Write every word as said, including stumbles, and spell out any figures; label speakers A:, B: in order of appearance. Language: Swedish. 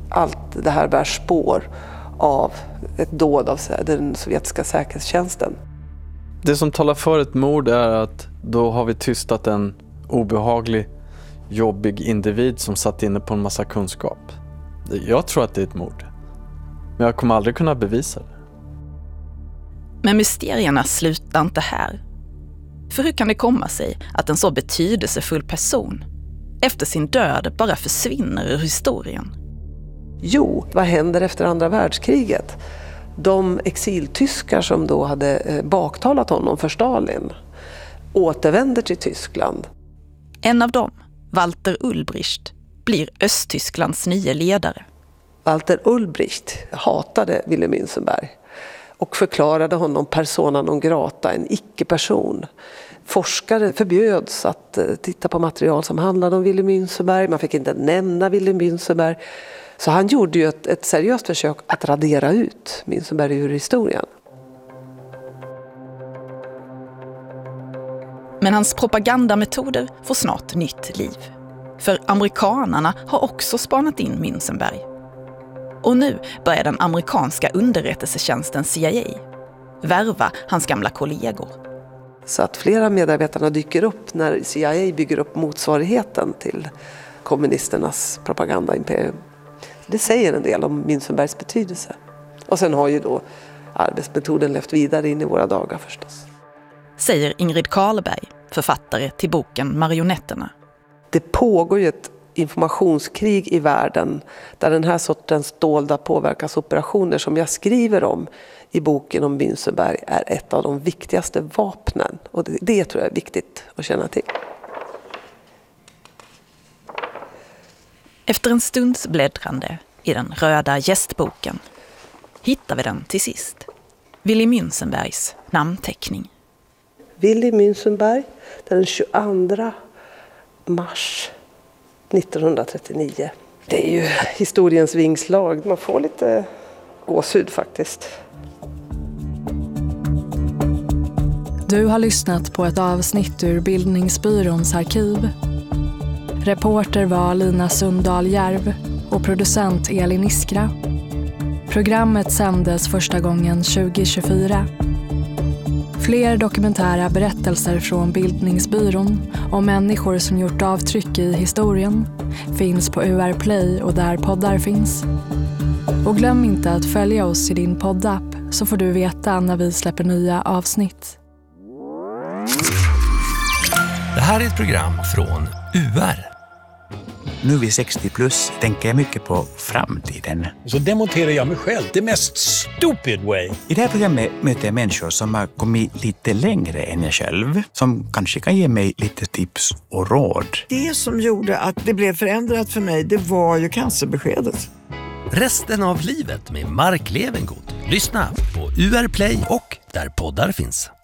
A: allt det här bär spår av ett dåd av den sovjetiska säkerhetstjänsten.
B: Det som talar för ett mord är att då har vi tystat en obehaglig, jobbig individ som satt inne på en massa kunskap. Jag tror att det är ett mord. Men jag kommer aldrig kunna bevisa det.
C: Men mysterierna slutar inte här. För hur kan det komma sig att en så betydelsefull person efter sin död bara försvinner ur historien?
A: Jo, vad händer efter andra världskriget? De exiltyskar som då hade baktalat honom för Stalin återvänder till Tyskland.
C: En av dem, Walter Ulbricht, blir Östtysklands nya ledare.
A: Walter Ulbricht hatade Wilhelm Münzenberg och förklarade honom persona non grata, en icke-person. Forskare förbjöds att titta på material som handlade om Wilhelm Münzenberg. Man fick inte nämna Wilhelm Münzenberg. Så han gjorde ju ett, ett seriöst försök att radera ut Münzenberg ur historien.
C: Men hans propagandametoder får snart nytt liv. För amerikanerna har också spanat in Münzenberg. Och nu börjar den amerikanska underrättelsetjänsten C I A värva hans gamla kollegor.
A: Så att flera medarbetarna dyker upp när C I A bygger upp motsvarigheten till kommunisternas propagandaimperium. Det säger en del om Münzenbergs betydelse. Och sen har ju då arbetsmetoden levt vidare in i våra dagar förstås.
C: Säger Ingrid Karlberg, författare till boken Marionetterna.
A: Det pågår ju ett informationskrig i världen där den här sortens dolda påverkansoperationer som jag skriver om i boken om Münzenberg är ett av de viktigaste vapnen. Och det, det tror jag är viktigt att känna till.
C: Efter en stunds bläddrande i den röda gästboken hittar vi den till sist. Wilhelm Münzenbergs namnteckning.
A: Wilhelm Münzenberg, den tjugoandra mars nittonhundratrettionio. Det är ju historiens vingslag. Man får lite gåshud faktiskt.
D: Du har lyssnat på ett avsnitt ur Bildningsbyråns arkiv. Reporter var Lina Sundahl Järv och producent Elin Iskra. Programmet sändes första gången tjugo tjugofyra. Fler dokumentära berättelser från Bildningsbyrån om människor som gjort avtryck i historien finns på U R Play och där poddar finns. Och glöm inte att följa oss i din poddapp så får du veta när vi släpper nya avsnitt.
E: Det här är ett program från U R.
F: Nu vid sextio plus tänker jag mycket på framtiden.
G: Så demonterar jag mig själv, det mest stupid way.
F: I det här programmet möter jag människor som har kommit lite längre än jag själv. Som kanske kan ge mig lite tips och råd.
H: Det som gjorde att det blev förändrat för mig, det var ju cancerbeskedet.
E: Resten av livet med Mark Levengood. Lyssna på U R Play och där poddar finns.